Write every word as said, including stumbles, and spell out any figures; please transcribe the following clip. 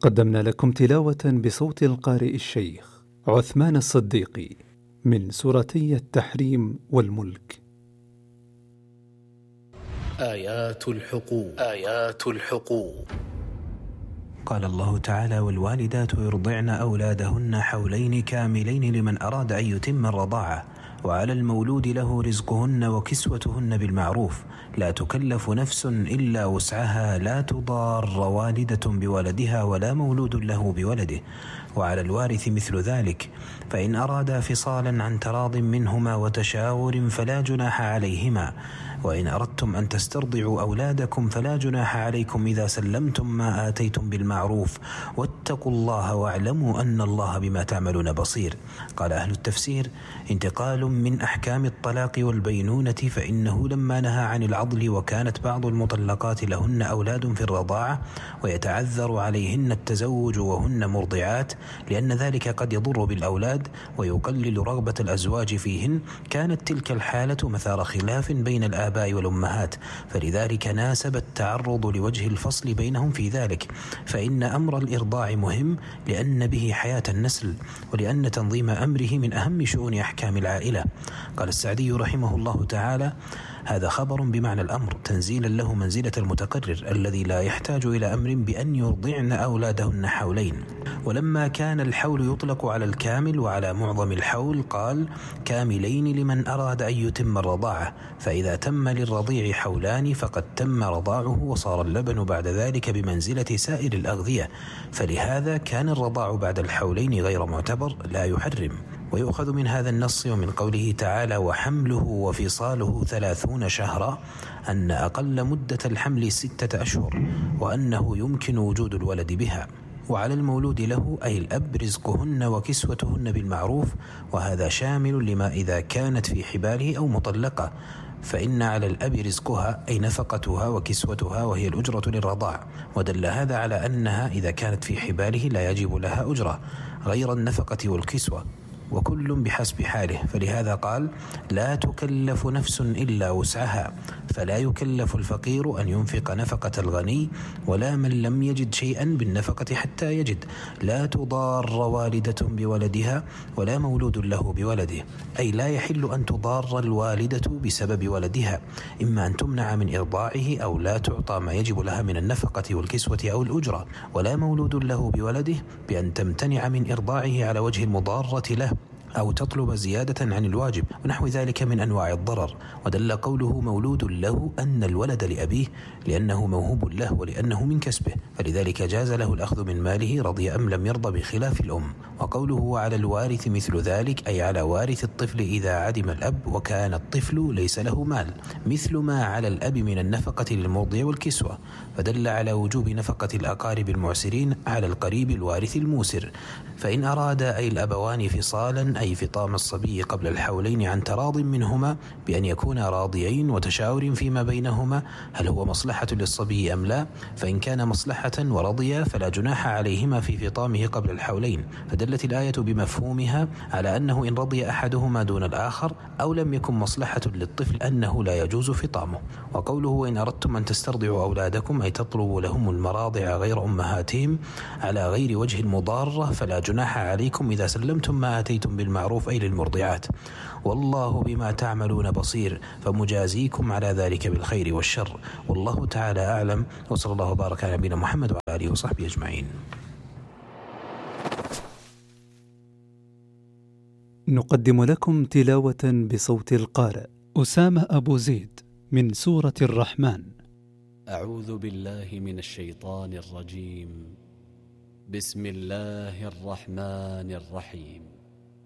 قدمنا لكم تلاوة بصوت القارئ الشيخ عثمان الصديقي من سورتي التحريم والملك. آيات الحقوق آيات الحقوق قال الله تعالى: والوالدات يرضعن أولادهن حولين كاملين لمن أراد أن يتم الرضاعة، وعلى المولود له رزقهن وكسوتهن بالمعروف، لا تكلف نفس إلا وسعها، لا تضار والدة بولدها ولا مولود له بولده، وعلى الوارث مثل ذلك، فإن أرادا فصالا عن تراض منهما وتشاور فلا جناح عليهما، وإن أردتم أن تسترضعوا أولادكم فلا جناح عليكم إذا سلمتم ما آتيتم بالمعروف، واتقوا الله واعلموا أن الله بما تعملون بصير. قال أهل التفسير: انتقال من أحكام الطلاق والبينونة، فإنه لما نهى عن العضل وكانت بعض المطلقات لهن أولاد في الرضاعة ويتعذر عليهن التزوج وهن مرضعات، لأن ذلك قد يضر بالأولاد ويقلل رغبة الأزواج فيهن، كانت تلك الحالة مثار خلاف بين الآباء والأمهات، فلذلك ناسب التعرض لوجه الفصل بينهم في ذلك، فإن أمر الإرضاع مهم لأن به حياة النسل، ولأن تنظيم أمره من أهم شؤون أحكام العائلة. قال السعدي رحمه الله تعالى: هذا خبر بمعنى الأمر تنزيلا له منزلة المتقرر الذي لا يحتاج إلى أمر بأن يرضعن أولادهن حولين. ولما كان الحول يطلق على الكامل وعلى معظم الحول، قال: كاملين لمن أراد أن يتم الرضاعة، فإذا تم للرضيع حولان فقد تم رضاعه، وصار اللبن بعد ذلك بمنزلة سائر الأغذية، فلهذا كان الرضاع بعد الحولين غير معتبر لا يحرم. ويؤخذ من هذا النص ومن قوله تعالى: وحمله وفصاله ثلاثون شهرا، أن أقل مدة الحمل ستة أشهر، وأنه يمكن وجود الولد بها. وعلى المولود له أي الأب رزقهن وكسوتهن بالمعروف، وهذا شامل لما إذا كانت في حباله أو مطلقة، فإن على الأب رزقها أي نفقتها وكسوتها، وهي الأجرة للرضاع، ودل هذا على أنها إذا كانت في حباله لا يجب لها أجرة غير النفقة والكسوة، وكل بحسب حاله، فلهذا قال: لا تكلف نفس إلا وسعها، فلا يكلف الفقير أن ينفق نفقة الغني، ولا من لم يجد شيئا بالنفقة حتى يجد، لا تضار والدة بولدها ولا مولود له بولده، أي لا يحل أن تضار الوالدة بسبب ولدها، إما أن تمنع من إرضاعه أو لا تعطى ما يجب لها من النفقة والكسوة أو الأجرة، ولا مولود له بولده بأن تمتنع من إرضاعه على وجه المضارة له أو تطلب زيادة عن الواجب ونحو ذلك من أنواع الضرر. ودل قوله مولود له أن الولد لأبيه، لأنه موهوب له ولأنه من كسبه، فلذلك جاز له الأخذ من ماله رضي أم لم يرضى، بخلاف الأم. وقوله على الوارث مثل ذلك، أي على وارث الطفل إذا عدم الأب وكان الطفل ليس له مال، مثل ما على الأب من النفقة للمرضع والكسوة، فدل على وجوب نفقة الأقارب المعسرين على القريب الوارث الموسر. فإن أراد أي الأبوان فصالا، أي فطام الصبي قبل الحولين عن تراض منهما بأن يكونا راضيين وتشاور فيما بينهما هل هو مصلحة للصبي أم لا، فإن كان مصلحة ورضيا فلا جناح عليهما في فطامه قبل الحولين، فدلت الآية بمفهومها على أنه إن رضي أحدهما دون الآخر أو لم يكن مصلحة للطفل أنه لا يجوز فطامه. وقوله وإن أردتم أن تسترضعوا أولادكم، أي تطلبوا لهم المراضع غير أمهاتهم على غير وجه المضارة، فلا جناح عليكم إذا سلمتم ما آتيتم بالمعروف، أي للمرضعات، والله بما تعملون بصير، فمجازيكم على ذلك بالخير والشر، والله تعالى أعلم، وصلى الله وبارك على نبينا محمد وعلى آله وصحبه أجمعين. نقدم لكم تلاوة بصوت القارئ أسامة أبو زيد من سورة الرحمن. أعوذ بالله من الشيطان الرجيم. بسم الله الرحمن الرحيم.